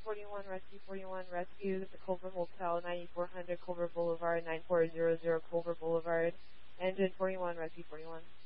41, rescue the Culver Hotel, 9400 Culver Boulevard, 9400 Culver Boulevard, engine 41, rescue 41.